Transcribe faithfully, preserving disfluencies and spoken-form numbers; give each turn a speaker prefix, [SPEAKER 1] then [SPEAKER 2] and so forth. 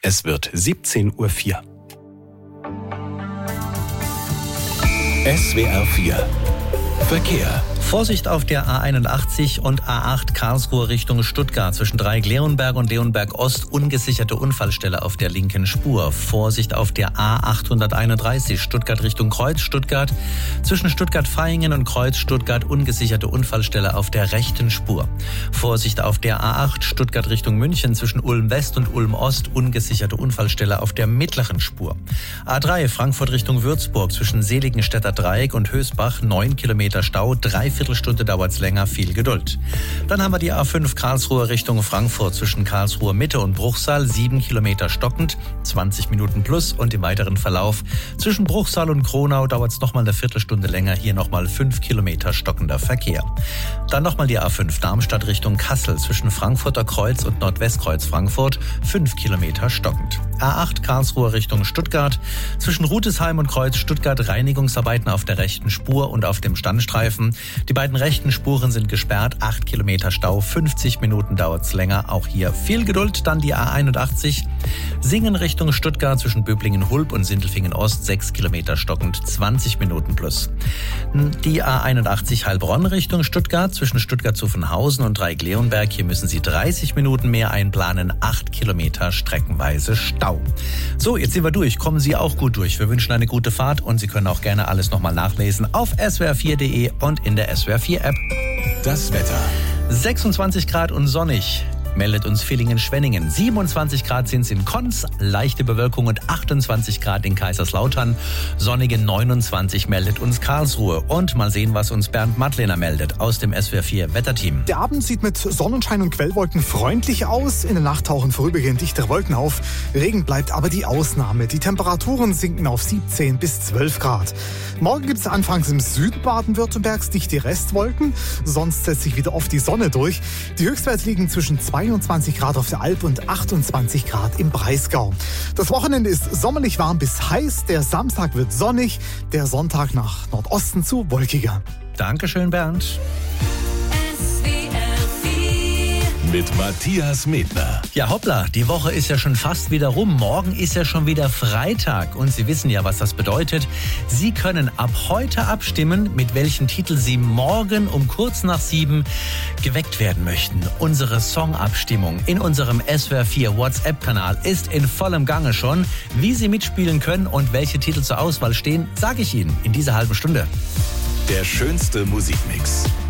[SPEAKER 1] Es wird siebzehn Uhr vier. S W R vier Verkehr.
[SPEAKER 2] Vorsicht auf der A einundachtzig und A acht Karlsruhe Richtung Stuttgart. Zwischen Dreieck-Leonberg und Leonberg-Ost ungesicherte Unfallstelle auf der linken Spur. Vorsicht auf der A achthunderteinunddreißig Stuttgart Richtung Kreuz Stuttgart. Zwischen Stuttgart-Vaihingen und Kreuz Stuttgart ungesicherte Unfallstelle auf der rechten Spur. Vorsicht auf der A acht Stuttgart Richtung München. Zwischen Ulm-West und Ulm-Ost ungesicherte Unfallstelle auf der mittleren Spur. A drei Frankfurt Richtung Würzburg. Zwischen Seligenstädter Dreieck und Hösbach neun Kilometer Stau. Drei Viertelstunde dauert's länger, viel Geduld. Dann haben wir die A fünf Karlsruhe Richtung Frankfurt zwischen Karlsruhe Mitte und Bruchsal, sieben Kilometer stockend, zwanzig Minuten plus und im weiteren Verlauf zwischen Bruchsal und Kronau dauert's nochmal eine Viertelstunde länger, hier nochmal fünf Kilometer stockender Verkehr. Dann nochmal die A fünf Darmstadt Richtung Kassel zwischen Frankfurter Kreuz und Nordwestkreuz Frankfurt, fünf Kilometer stockend. A acht Karlsruhe Richtung Stuttgart zwischen Rutesheim und Kreuz Stuttgart Reinigungsarbeiten auf der rechten Spur und auf dem Standstreifen. Die beiden rechten Spuren sind gesperrt, acht Kilometer Stau, fünfzig Minuten dauert's länger. Auch hier viel Geduld. Dann die A einundachtzig Singen Richtung Stuttgart zwischen Böblingen-Hulb und Sindelfingen-Ost, sechs Kilometer stockend, zwanzig Minuten plus. Die A einundachtzig Heilbronn Richtung Stuttgart zwischen Stuttgart-Zuffenhausen und Dreieck-Leonberg. Hier müssen Sie dreißig Minuten mehr einplanen, acht Kilometer streckenweise Stau. So, jetzt sind wir durch. Kommen Sie auch gut durch. Wir wünschen eine gute Fahrt und Sie können auch gerne alles nochmal nachlesen auf S W R vier punkt de und in der S W R vier App.
[SPEAKER 1] Das Wetter.
[SPEAKER 2] sechsundzwanzig Grad und sonnig. Meldet uns Villingen-Schwenningen. siebenundzwanzig Grad sind es in Konz, leichte Bewölkung und achtundzwanzig Grad in Kaiserslautern. Sonnige neunundzwanzig meldet uns Karlsruhe. Und mal sehen, was uns Bernd Madlener meldet aus dem S W R vier Wetterteam.
[SPEAKER 3] Der Abend sieht mit Sonnenschein und Quellwolken freundlich aus. In der Nacht tauchen vorübergehend dichtere Wolken auf. Regen bleibt aber die Ausnahme. Die Temperaturen sinken auf siebzehn bis zwölf Grad. Morgen gibt es anfangs im Süden Baden-Württembergs dichte Restwolken. Sonst setzt sich wieder oft die Sonne durch. Die Höchstwerte liegen zwischen zweiundzwanzig Grad auf der Alp und achtundzwanzig Grad im Breisgau. Das Wochenende ist sommerlich warm bis heiß. Der Samstag wird sonnig, der Sonntag nach Nordosten zu wolkiger.
[SPEAKER 2] Dankeschön, Bernd.
[SPEAKER 1] Mit Matthias Medner.
[SPEAKER 2] Ja, hoppla, die Woche ist ja schon fast wieder rum. Morgen ist ja schon wieder Freitag. Und Sie wissen ja, was das bedeutet. Sie können ab heute abstimmen, mit welchem Titel Sie morgen um kurz nach sieben geweckt werden möchten. Unsere Songabstimmung in unserem S W R vier WhatsApp-Kanal ist in vollem Gange schon. Wie Sie mitspielen können und welche Titel zur Auswahl stehen, sage ich Ihnen in dieser halben Stunde.
[SPEAKER 1] Der schönste Musikmix.